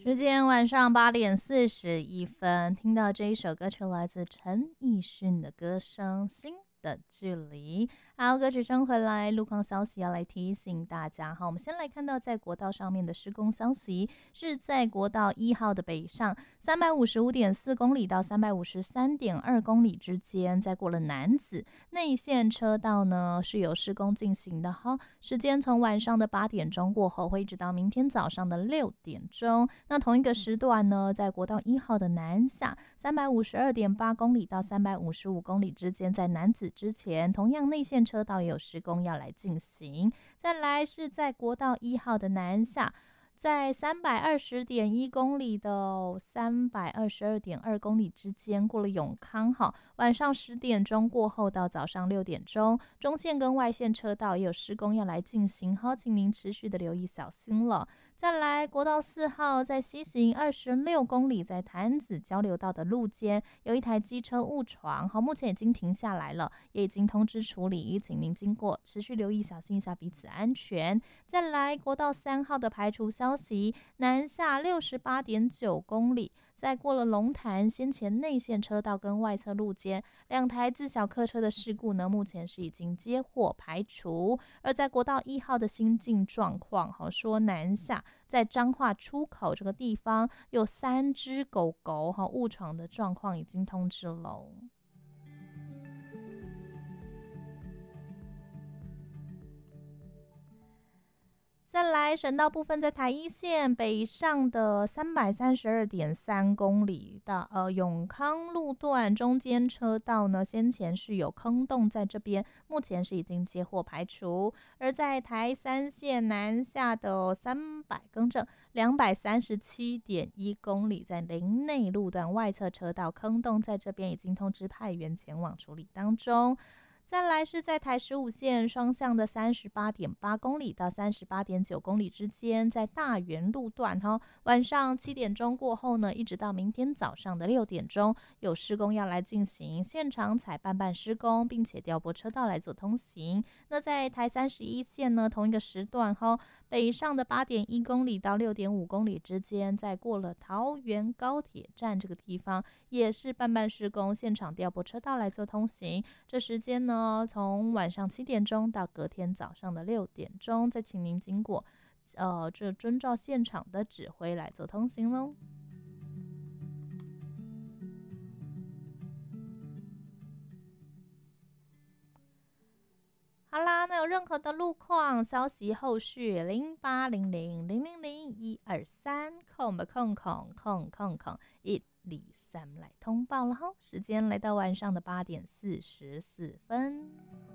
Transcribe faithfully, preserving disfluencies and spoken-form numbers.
时间晚上八点四十一分，听到这一首歌曲来自陈奕迅的歌声《心的距离》。好，歌曲声回来，路况消息要来提醒大家。好，我们先来看到在国道上面的施工消息，是在国道一号的北上三百五十五点四公里到三百五十三点二公里之间，在过了楠梓内线车道呢是有施工进行的。好，时间从晚上的八点钟过后，会一直到明天早上的六点钟。那同一个时段呢，在国道一号的南下三百五十二点八公里到三百五十五公里之间，在楠梓之前，同样内线车道也有施工要来进行。再来是在国道一号的南下，在三百二十点一公里到三百二十二点二公里之间，过了永康哈，晚上十点钟过后到早上六点钟，中线跟外线车道也有施工要来进行，好，请您持续的留意小心了。再来，国道四号在西行二十六公里，在潭子交流道的路肩有一台机车误闯，好，目前已经停下来了，也已经通知处理，请您经过持续留意，小心一下彼此安全。再来，国道三号的排除消息，南下六十八点九公里，在过了龙潭先前内线车道跟外侧路肩两台自小客车的事故呢，目前是已经接获排除。而在国道一号的新进状况，好，说南下在彰化出口这个地方有三只狗狗哈误闯的状况已经通知喽。再来，省道部分在台一线北上的三百三十二点三公里到呃永康路段中间车道呢，先前是有坑洞在这边，目前是已经接获排除。而在台三线南下的三百更正两百三十七点一公里，在林内路段外侧车道坑洞在这边已经通知派员前往处理当中。再来是在台十五线双向的三十八点八公里到三十八点九公里之间，在大园路段哈，晚上七点钟过后呢，一直到明天早上的六点钟，有施工要来进行，现场采办办施工，并且调拨车道来做通行。那在台三十一线呢，同一个时段哈，北上的八点一公里到六点五公里之间，在过了桃园高铁站这个地方，也是办办施工，现场调拨车道来做通行。这时间呢，从晚上七点钟到隔天早上的六点钟，再请您经过，呃，这遵照现场的指挥来做通行喽。好啦，那有任何的路况消息，后续零八零零零零零一二三空不空空空空空一二三来通报了哈。时间来到晚上的八点四十四分。